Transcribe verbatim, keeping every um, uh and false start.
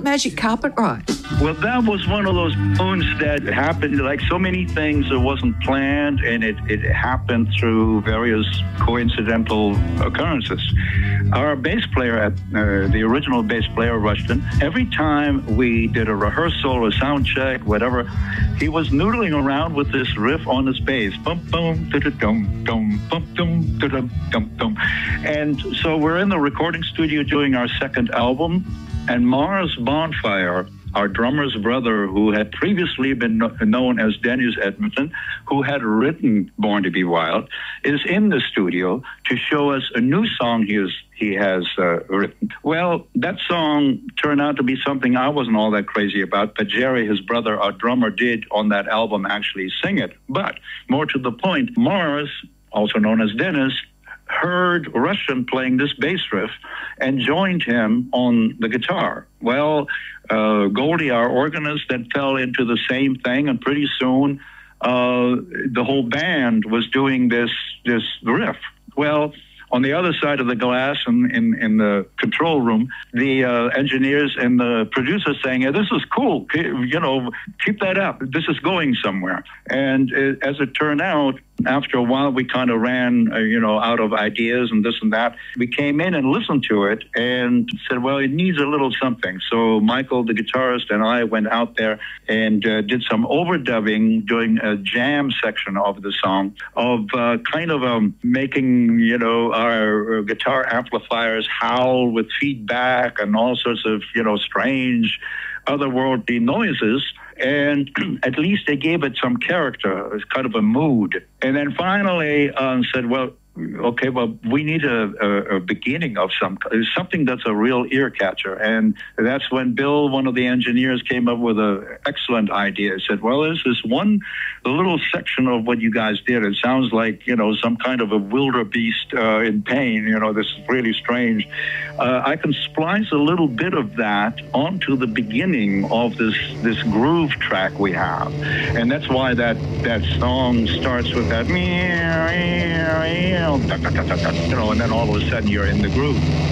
about Magic Carpet Ride? Well, that was one of those tunes that happened, like so many things, it wasn't planned, and it, it happened through various coincidental occurrences. Our bass player, at uh, the original bass player, Rushton, every time we did a rehearsal, a sound check, whatever, he was noodling around with this riff on his bass. Bum, bum, da-da-dum, dum, bum, dum, da-dum, dum, dum. And so we're in the recording studio doing our second album, and Mars Bonfire, our drummer's brother, who had previously been no- known as Dennis Edmonton, who had written Born to Be Wild, is in the studio to show us a new song he, is, he has uh, written. Well, that song turned out to be something I wasn't all that crazy about, but Jerry, his brother, our drummer, did on that album actually sing it. But more to the point, Mars, also known as Dennis, heard Rushton playing this bass riff and joined him on the guitar. Well, uh, Goldie, our organist, then fell into the same thing, and pretty soon uh, the whole band was doing this this riff. Well, on the other side of the glass in, in, in the control room, the uh, engineers and the producers saying, hey, this is cool, you know, keep that up. This is going somewhere. And it, as it turned out, after a while, we kind of ran, uh, you know, out of ideas and this and that. We came in and listened to it and said, well, it needs a little something. So Michael, the guitarist, and I went out there and uh, did some overdubbing, doing a jam section of the song, of uh, kind of um, making, you know, our guitar amplifiers howl with feedback and all sorts of, you know, strange, otherworldly noises. And at least they gave it some character, kind of a mood. And then finally um, said, well, okay, well, we need a, a, a beginning of some, something that's a real ear catcher. And that's when Bill, one of the engineers, came up with an excellent idea. He said, well, there's this one little section of what you guys did. It sounds like, you know, some kind of a wildebeest uh, in pain. You know, this is really strange. Uh, I can splice a little bit of that onto the beginning of this, this groove track we have. And that's why that, that song starts with that meow, meow, meow, you know, and then all of a sudden you're in the groove.